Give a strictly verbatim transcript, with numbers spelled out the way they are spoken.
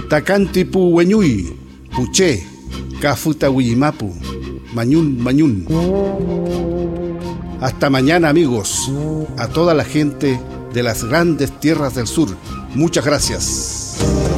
Tacantipu Hueñuy, Puché, Cafuta Huimapu, Mañún, Mañún. Hasta mañana, amigos, a toda la gente de las grandes tierras del sur. Muchas gracias.